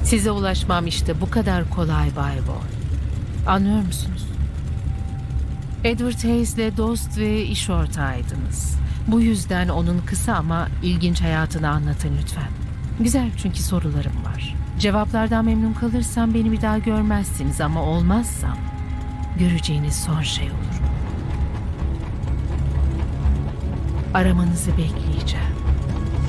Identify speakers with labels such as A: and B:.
A: Size ulaşmam işte bu kadar kolay Bay Boy. Anlıyor musunuz? Edward Hayes'le dost ve iş ortağıydınız. Bu yüzden onun kısa ama ilginç hayatını anlatın lütfen. Güzel, çünkü sorularım var. Cevaplardan memnun kalırsam beni bir daha görmezsiniz ama olmazsam göreceğiniz son şey olur. Aramanızı bekleyeceğim.